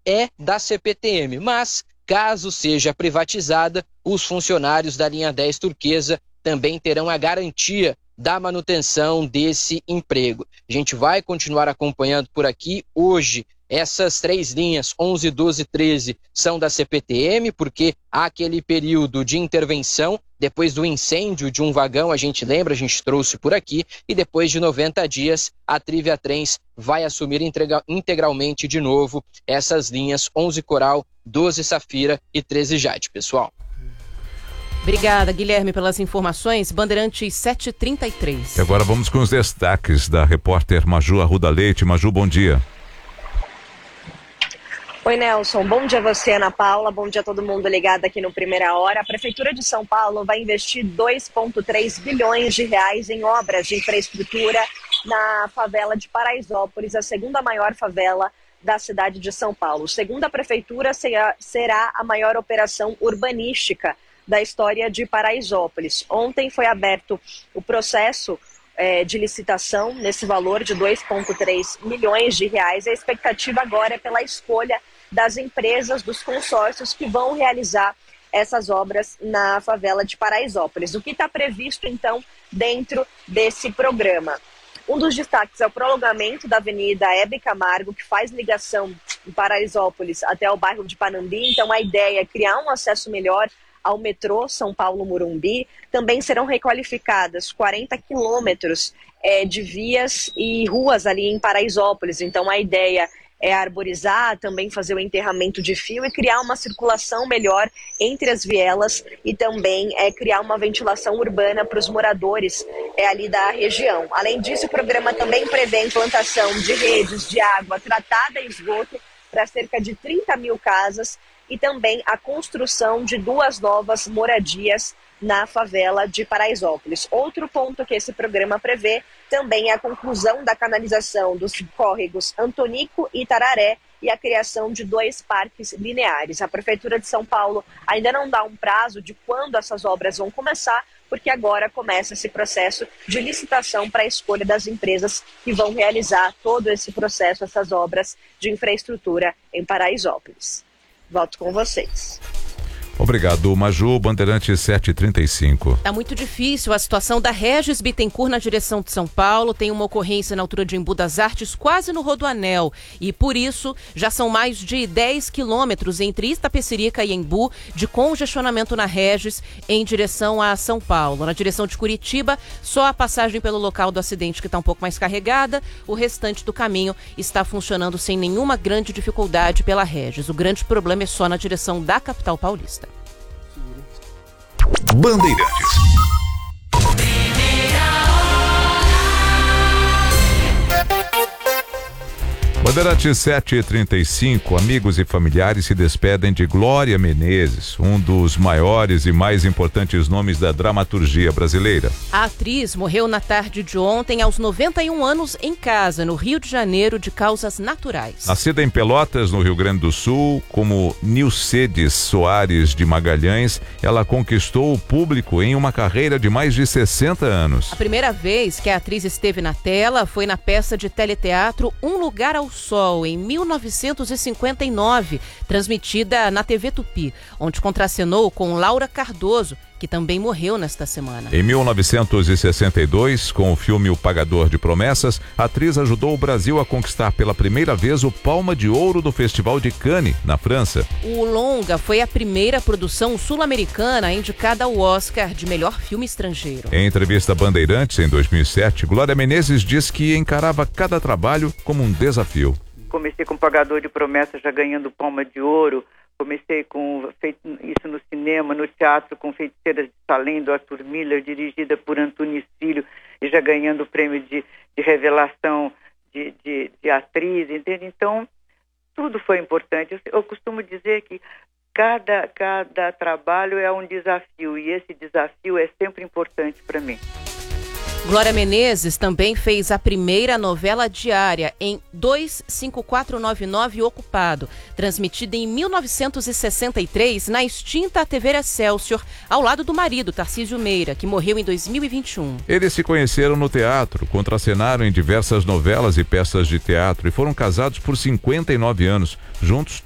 é da CPTM, mas caso seja privatizada, os funcionários da linha 10 Turquesa também terão a garantia da manutenção desse emprego. A gente vai continuar acompanhando por aqui. Hoje, essas 3 linhas, 11, 12 e 13, são da CPTM, porque há aquele período de intervenção, depois do incêndio de um vagão, a gente lembra, a gente trouxe por aqui, e depois de 90 dias, a Trivia Trens vai assumir integralmente de novo essas linhas 11 Coral, 12 Safira e 13 Jade, pessoal. Obrigada, Guilherme, pelas informações. Bandeirantes 7h33. E agora vamos com os destaques da repórter Maju Arruda Leite. Maju, bom dia. Oi, Nelson. Bom dia a você, Ana Paula. Bom dia a todo mundo ligado aqui no Primeira Hora. A Prefeitura de São Paulo vai investir 2,3 bilhões de reais em obras de infraestrutura na favela de Paraisópolis, a segunda maior favela da cidade de São Paulo. Segundo a Prefeitura, será a maior operação urbanística da história de Paraisópolis. Ontem foi aberto o processo de licitação nesse valor de 2,3 milhões de reais. A expectativa agora é pela escolha das empresas, dos consórcios que vão realizar essas obras na favela de Paraisópolis. O que está previsto, então, dentro desse programa? Um dos destaques é o prolongamento da Avenida Hebe Camargo, que faz ligação em Paraisópolis até o bairro de Panambi. Então, a ideia é criar um acesso melhor ao metrô São Paulo-Morumbi. Também serão requalificadas 40 quilômetros de vias e ruas ali em Paraisópolis. Então, a ideia é arborizar, também fazer o enterramento de fio e criar uma circulação melhor entre as vielas e também criar uma ventilação urbana para os moradores ali da região. Além disso, o programa também prevê a implantação de redes de água tratada e esgoto para cerca de 30 mil casas e também a construção de 2 novas moradias na favela de Paraisópolis. Outro ponto que esse programa prevê também é a conclusão da canalização dos córregos Antonico e Tararé e a criação de 2 parques lineares. A Prefeitura de São Paulo ainda não dá um prazo de quando essas obras vão começar, porque agora começa esse processo de licitação para a escolha das empresas que vão realizar todo esse processo, essas obras de infraestrutura em Paraisópolis. Volto com vocês. Obrigado, Maju. Bandeirantes 7h35. Tá muito difícil a situação da Regis Bittencourt na direção de São Paulo. Tem uma ocorrência na altura de Embu das Artes, quase no Rodoanel. E por isso, já são mais de 10 quilômetros entre Itapecerica e Embu de congestionamento na Regis em direção a São Paulo. Na direção de Curitiba, só a passagem pelo local do acidente que está um pouco mais carregada. O restante do caminho está funcionando sem nenhuma grande dificuldade pela Regis. O grande problema é só na direção da capital paulista. Bandeirantes. Bandeirantes 7h35, amigos e familiares se despedem de Glória Menezes, um dos maiores e mais importantes nomes da dramaturgia brasileira. A atriz morreu na tarde de ontem aos 91 anos em casa, no Rio de Janeiro, de causas naturais. Nascida em Pelotas, no Rio Grande do Sul, como Nilcedes Soares de Magalhães, ela conquistou o público em uma carreira de mais de 60 anos. A primeira vez que a atriz esteve na tela foi na peça de teleteatro Um Lugar ao Sol, em 1959, transmitida na TV Tupi, onde contracenou com Laura Cardoso, que também morreu nesta semana. Em 1962, com o filme O Pagador de Promessas, a atriz ajudou o Brasil a conquistar pela primeira vez o Palma de Ouro do Festival de Cannes, na França. O longa foi a primeira produção sul-americana indicada ao Oscar de melhor filme estrangeiro. Em entrevista a Bandeirantes, em 2007, Glória Menezes diz que encarava cada trabalho como um desafio. Comecei com Pagador de Promessas, já ganhando Palma de Ouro. Comecei com isso no cinema, no teatro, com Feiticeiras de Salem, do Arthur Miller, dirigida por Antunes Filho, e já ganhando o prêmio de revelação de atriz, entende? Então, tudo foi importante. Eu costumo dizer que cada trabalho é um desafio, e esse desafio é sempre importante para mim. Glória Menezes também fez a primeira novela diária em 25499 Ocupado, transmitida em 1963 na extinta TV Excelsior, ao lado do marido, Tarcísio Meira, que morreu em 2021. Eles se conheceram no teatro, contracenaram em diversas novelas e peças de teatro e foram casados por 59 anos. Juntos